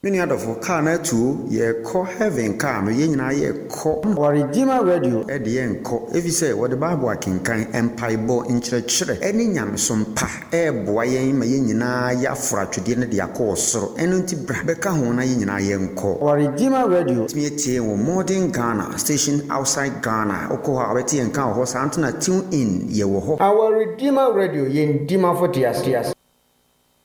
Many other for car na too, ye call heaven car, no yen na ye call or Redeemer Radio at the end call. If you say what the Bible can kind empire bo in church, any yam some pa, boy, mayina ya fra to dinner the accord, and until Brabecca Hona yen yen call or Redeemer Radio, me or modern Ghana, station outside Ghana, Okoha, Betty and Cow horse Antona tune in ye wo. Our Redeemer Radio yen Dima for Tias.